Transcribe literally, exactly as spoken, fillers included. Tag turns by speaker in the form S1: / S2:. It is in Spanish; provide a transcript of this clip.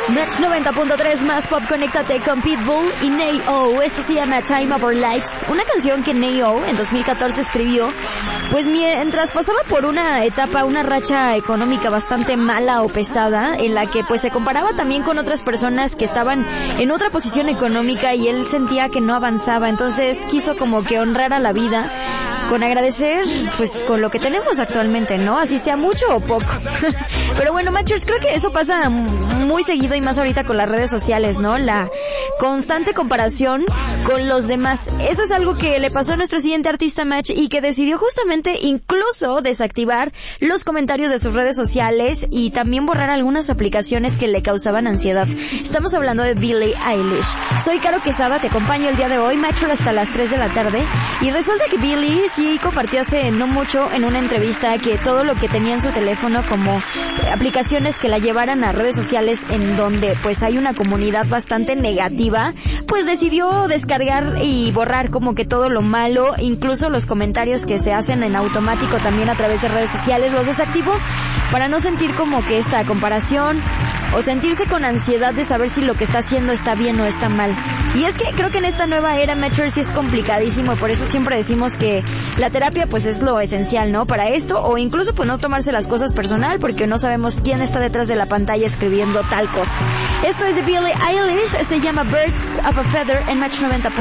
S1: Match noventa punto tres más pop, conéctate con Pitbull y Nao. Esto se llama Time of Our Lives, una canción que Nao en dos mil catorce escribió pues mientras pasaba por una etapa, una racha económica bastante mala o pesada, en la que pues se comparaba también con otras personas que estaban en otra posición económica y él sentía que no avanzaba. Entonces quiso como que honrar a la vida con agradecer pues con lo que tenemos actualmente, ¿no? Así sea mucho o poco. Pero bueno, Matchers, creo que eso pasa muy seguido y más ahorita con las redes sociales, ¿no? La constante comparación con los demás. Eso es algo que le pasó a nuestro siguiente artista, Match, y que decidió justamente incluso desactivar los comentarios de sus redes sociales y también borrar algunas aplicaciones que le causaban ansiedad. Estamos hablando de Billie Eilish. Soy Caro Quesada, te acompaño el día de hoy, Matcher, hasta las tres de la tarde. Y resulta que Billie sí compartió hace no mucho en una entrevista que todo lo que tenía en su teléfono como aplicaciones que la llevaran a redes sociales en donde pues hay una comunidad bastante negativa, pues decidió descargar y borrar como que todo lo malo, incluso los comentarios que se hacen en automático también a través de redes sociales, los desactivó para no sentir como que esta comparación o sentirse con ansiedad de saber si lo que está haciendo está bien o está mal. Y es que creo que en esta nueva era, Metro, sí es complicadísimo, y por eso siempre decimos que la terapia pues es lo esencial, ¿no? Para esto, o incluso pues no tomarse las cosas personal, porque no sabemos quién está detrás de la pantalla escribiendo tal cosa. Esto es de Billie Eilish, se llama Birds of a Feather en Match noventa punto tres.